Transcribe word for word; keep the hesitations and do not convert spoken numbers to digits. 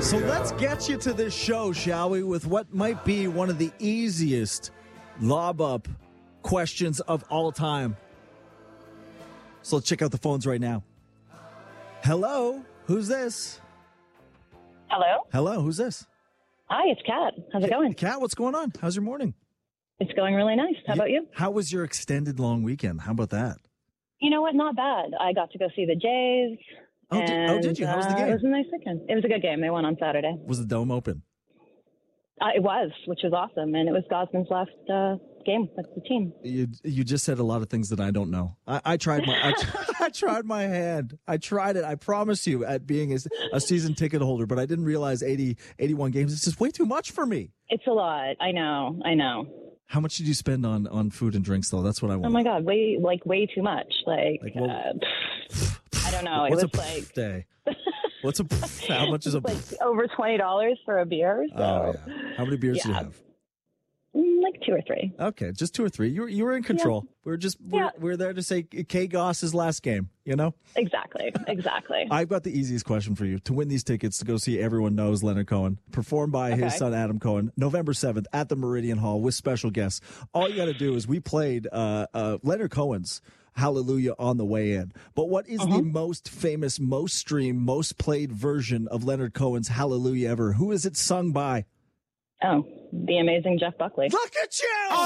So let's get you to this show, shall we, with what might be one of the easiest lob up questions of all time. So let's check out the phones right now. Hello, who's this? Hello. Hello, who's this? Hi, it's Kat. How's it going? Kat, what's going on? How's your morning? It's going really nice. How about you? How was your extended long weekend? How about that? You know what? Not bad. I got to go see the Jays. Oh, and, did, oh, did you? How was the game? Uh, it was a nice weekend. It was a good game. They won on Saturday. Was the dome open? Uh, it was, which was awesome. And it was Gosman's last uh, game with the team. You you just said a lot of things that I don't know. I, I tried my I, I tried my hand. I tried it. I promise you at being a, a season ticket holder, but I didn't realize eighty, eighty-one games. It's just way too much for me. It's a lot. I know. I know. How much did you spend on, on food and drinks, though? That's what I want. Oh, my God. Way, like, way too much. Like, Like, well, uh, I don't know. It What's was a like... day? What's a how much is a like over twenty dollars for a beer. So. Oh, yeah. How many beers yeah. do you have? Like two or three. Okay, just two or three. You were you were in control. Yeah. We we're just we're, Yeah. we're there to say K Goss's last game. You know. Exactly. Exactly. I've got the easiest question for you. To win these tickets to go see Everyone Knows Leonard Cohen, performed by Okay. his son Adam Cohen, November seventh at the Meridian Hall with special guests. All you got to do is we played uh, uh, Leonard Cohen's Hallelujah on the way in. But what is Uh-huh. the most famous, most streamed, most played version of Leonard Cohen's Hallelujah ever? Who is it sung by? Oh, the amazing Jeff Buckley. Look at you!